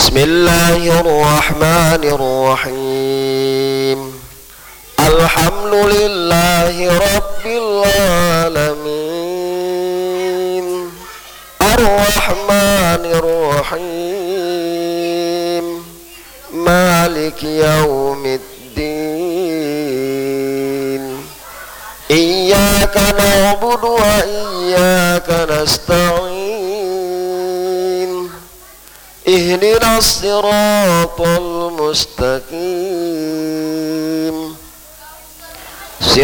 Bismillahirrahmanirrahim. Alhamdulillahi rabbil alamin. Ar-Rahmanir-Rahim. Maliki yaumiddin. Iyyaka na'budu wa iyyaka nasta'in. Ihdinas siratal mustaqim.